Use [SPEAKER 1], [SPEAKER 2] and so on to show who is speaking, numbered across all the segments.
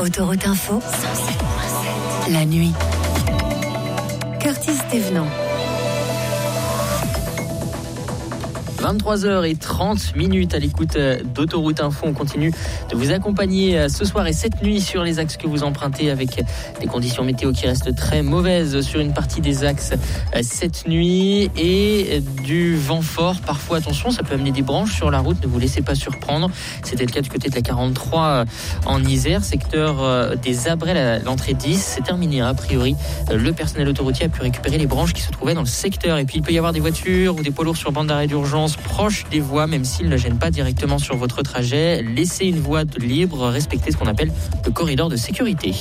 [SPEAKER 1] Autoroute Info, la nuit. Curtis Thévenant.
[SPEAKER 2] 23h30 à l'écoute d'Autoroute Info. On continue de vous accompagner ce soir et cette nuit sur les axes que vous empruntez avec des conditions météo qui restent très mauvaises sur une partie des axes cette nuit et du vent fort. Parfois, attention, ça peut amener des branches sur la route. Ne vous laissez pas surprendre. C'était le cas du côté de la 43 en Isère, secteur des Abrets, l'entrée 10. C'est terminé, a priori. Le personnel autoroutier a pu récupérer les branches qui se trouvaient dans le secteur. Et puis, il peut y avoir des voitures ou des poids lourds sur bande d'arrêt d'urgence proche des voies, même s'ils ne gênent pas directement sur votre trajet. Laissez une voie libre, respectez ce qu'on appelle le corridor de sécurité.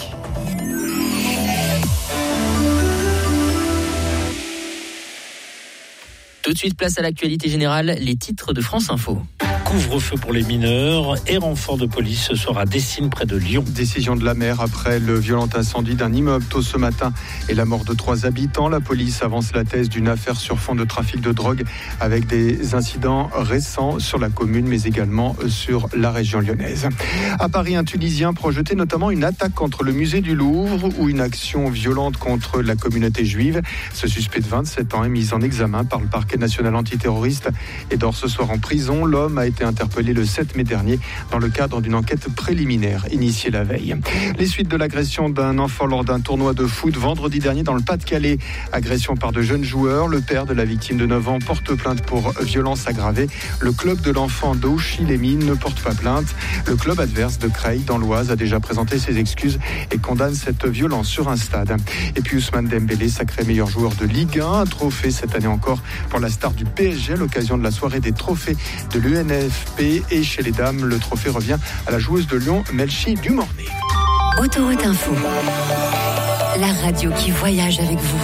[SPEAKER 2] Tout de suite, place à l'actualité générale, les titres de France Info.
[SPEAKER 3] Couvre-feu pour les mineurs et renfort de police ce soir à Dessines, près de Lyon.
[SPEAKER 4] Décision de la maire après le violent incendie d'un immeuble tôt ce matin et la mort de 3 habitants. La police avance la thèse d'une affaire sur fond de trafic de drogue avec des incidents récents sur la commune mais également sur la région lyonnaise. À Paris, un Tunisien projetait notamment une attaque contre le musée du Louvre ou une action violente contre la communauté juive. Ce suspect de 27 ans est mis en examen par le parquet national antiterroriste et dort ce soir en prison. L'homme a été interpellé le 7 mai dernier dans le cadre d'une enquête préliminaire initiée la veille. Les suites de l'agression d'un enfant lors d'un tournoi de foot vendredi dernier dans le Pas-de-Calais. Agression par de jeunes joueurs. Le père de la victime de 9 ans porte plainte pour violence aggravée. Le club de l'enfant d'Auchy-les-Mines ne porte pas plainte. Le club adverse de Creil dans l'Oise a déjà présenté ses excuses et condamne cette violence sur un stade. Et puis Ousmane Dembélé, sacré meilleur joueur de Ligue 1. Un trophée cette année encore pour la star du PSG à l'occasion de la soirée des trophées de l'UNFP. Et chez les dames, le trophée revient à la joueuse de Lyon, Melchi Dumornay.
[SPEAKER 1] Autoroute Info, la radio qui voyage avec vous.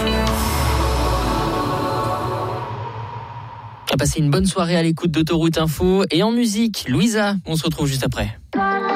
[SPEAKER 2] On va passer une bonne soirée à l'écoute d'Autoroute Info et en musique. Louisa, on se retrouve juste après.